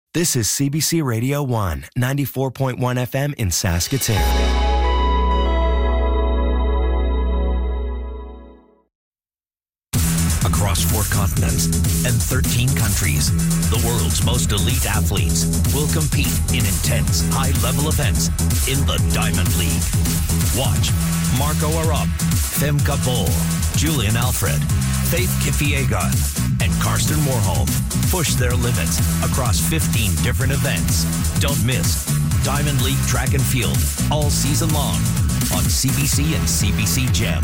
This is CBC Radio 1, 94.1 FM in Saskatoon. Across 4 continents and 13 countries, the world's most elite athletes will compete in intense, high-level events in the Diamond League. Watch Marco Arop, Femke Bol, Julian Alfred, Faith Kipyegon, and Karsten Warholm push their limits across 15 different events. Don't miss Diamond League Track and Field all season long on CBC and CBC Gem.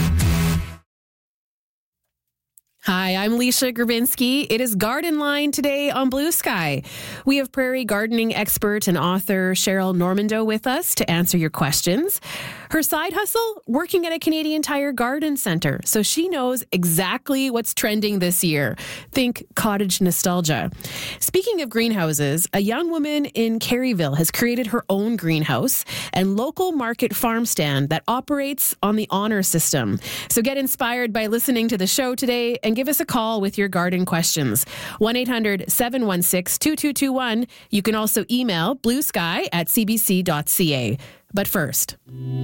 Hi, I'm Leisha Grabinski. It is Garden Line today on Blue Sky. We have prairie gardening expert and author Cheryl Normando with us to answer your questions. Her side hustle, working at a Canadian Tire garden center, so she knows exactly what's trending this year. Think cottage nostalgia. Speaking of greenhouses, a young woman in Caryville has created her own greenhouse and local market farm stand that operates on the honor system. So get inspired by listening to the show today and give us a call with your garden questions. 1-800-716-2221. You can also email bluesky@cbc.ca. But first,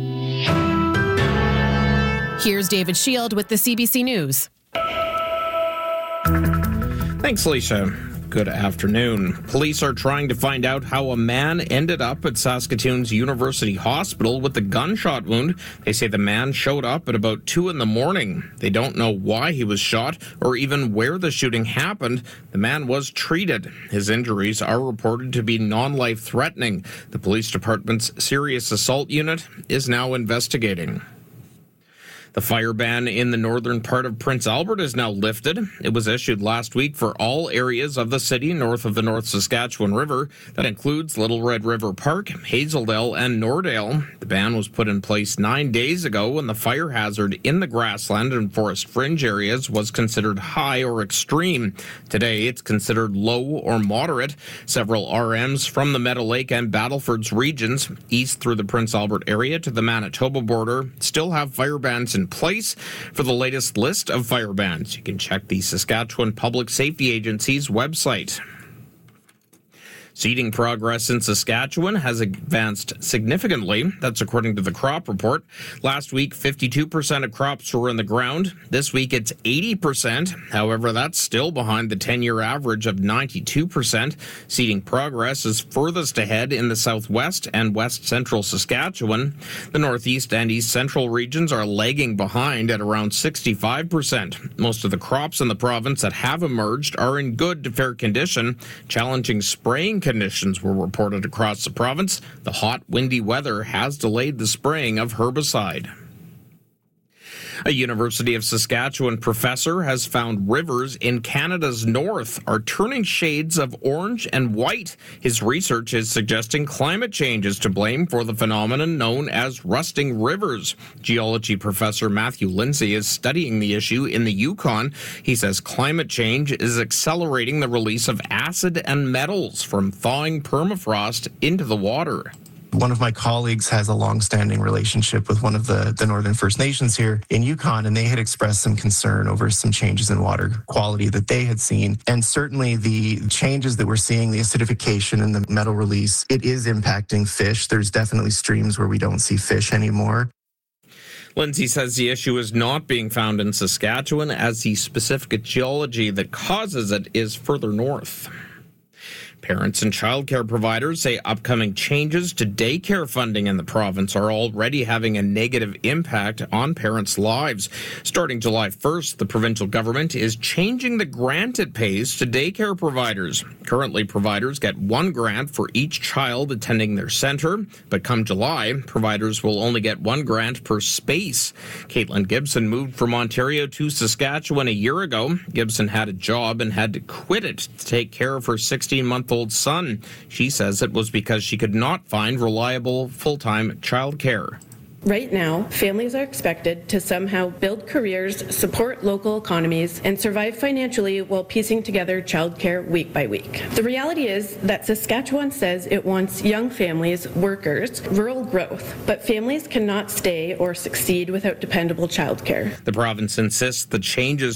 here's David Shield with the CBC News. Thanks, Lisa. Good afternoon. Police are trying to find out how a man ended up at Saskatoon's University Hospital with a gunshot wound. They say the man showed up at about 2 a.m. They don't know why he was shot or even where the shooting happened. The man was treated. His injuries are reported to be non-life-threatening. The police department's serious assault unit is now investigating. The fire ban in the northern part of Prince Albert is now lifted. It was issued last week for all areas of the city north of the North Saskatchewan River. That includes Little Red River Park, Hazeldale, and Nordale. The ban was put in place 9 days ago when the fire hazard in the grassland and forest fringe areas was considered high or extreme. Today, it's considered low or moderate. Several RMs from the Meadow Lake and Battleford's regions, east through the Prince Albert area to the Manitoba border, still have fire bans in place. For the latest list of fire bans, you can check the Saskatchewan Public Safety Agency's website. Seeding progress in Saskatchewan has advanced significantly. That's according to the crop report. Last week, 52% of crops were in the ground. This week, it's 80%. However, that's still behind the 10-year average of 92%. Seeding progress is furthest ahead in the southwest and west central Saskatchewan. The northeast and east central regions are lagging behind at around 65%. Most of the crops in the province that have emerged are in good to fair condition. Challenging spraying conditions were reported across the province. The hot, windy weather has delayed the spraying of herbicide. A University of Saskatchewan professor has found rivers in Canada's north are turning shades of orange and white. His research is suggesting climate change is to blame for the phenomenon known as rusting rivers. Geology professor Matthew Lindsay is studying the issue in the Yukon. He says climate change is accelerating the release of acid and metals from thawing permafrost into the water. One of my colleagues has a long-standing relationship with one of the Northern First Nations here in Yukon, and they had expressed some concern over some changes in water quality that they had seen. And certainly the changes that we're seeing, the acidification and the metal release, it is impacting fish. There's definitely streams where we don't see fish anymore. Lindsay says the issue is not being found in Saskatchewan as the specific geology that causes it is further north. Parents and childcare providers say upcoming changes to daycare funding in the province are already having a negative impact on parents' lives. Starting July 1st, the provincial government is changing the grant it pays to daycare providers. Currently, providers get one grant for each child attending their centre, but come July, providers will only get one grant per space. Caitlin Gibson moved from Ontario to Saskatchewan a year ago. Gibson had a job and had to quit it to take care of her 16-month-old son. She says it was because she could not find reliable full-time childcare. Right now, families are expected to somehow build careers, support local economies, and survive financially while piecing together childcare week by week. The reality is that Saskatchewan says it wants young families, workers, rural growth, but families cannot stay or succeed without dependable childcare. The province insists the changes